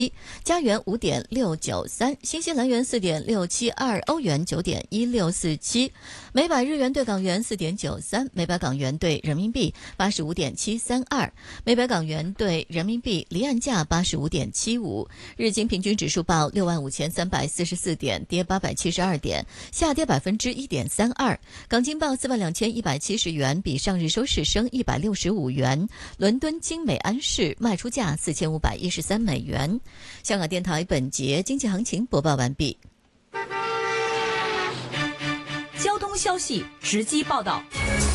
加元5.693，新西兰元4.672，欧元9.1647，每百日元对港元4.93，每百港元对人民币85.732，每百港元对人民币离岸价85.75。日经平均指数报65344点，跌872点，下跌1.32%。港金报42170元，比上日收市升165元。伦敦金美安市卖出价4513美元。香港电台本节经济行情播报完毕。 交通消息直击报道。